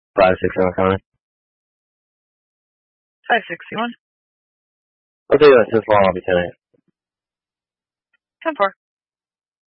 561 comment. 561. I'll tell you what, 10-4, I'll be 10-8. 10-4.